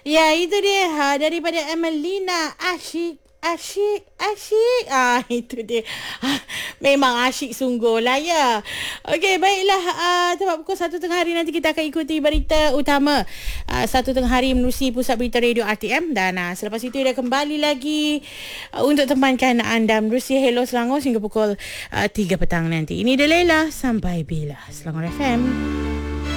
Ya, itu dia. Daripada Emelina. Asyik. Itu dia. Memang asyik sungguh lah ya. Okey, baiklah. Tepat pukul 1 tengah hari nanti kita akan ikuti berita utama 1 tengah hari menerusi Pusat Berita Radio RTM. Dan selepas itu dia kembali lagi untuk temankan anda menerusi Hello Selangor hingga pukul 3 petang nanti. Ini dia Leila. Sampai bila. Selangor FM.